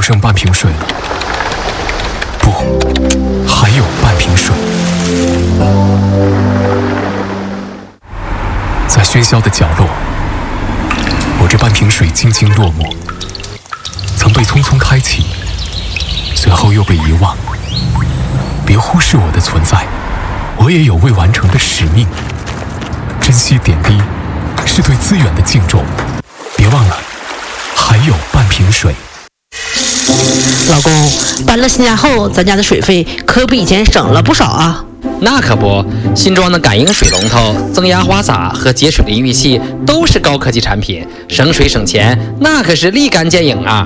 就剩半瓶水了。不，还有半瓶水。在喧嚣的角落，我这半瓶水静静落寞，曾被匆匆开启，随后又被遗忘。别忽视我的存在，我也有未完成的使命。珍惜点滴，是对资源的敬重。别忘了，还有半瓶水。 老公，搬了新家后，咱家的水费可比以前省了不少啊。 那可不，新装的感应水龙头、增压花洒和节水淋浴器都是高科技产品，省水省钱，那可是立竿见影啊！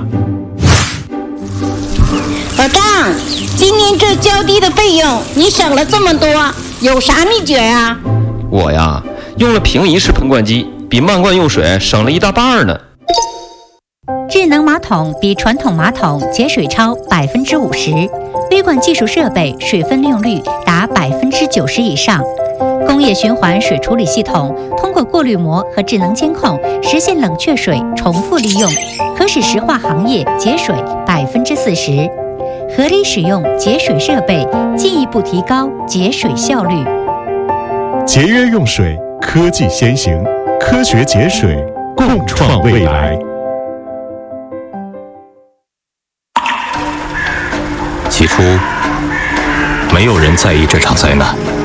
老张，今年这浇地的费用你省了这么多，有啥秘诀啊？ 我呀，用了平移式喷灌机，比漫灌用水省了一大半呢。 智能马桶比传统马桶节水超50%，微管技术设备水分利用率达90%以上。工业循环水处理系统通过过滤膜和智能监控，实现冷却水重复利用，可使石化行业节水40%。合理使用节水设备，进一步提高节水效率。 节约用水，科技先行，科学节水，共创未来。 起初，没有人在意这场灾难。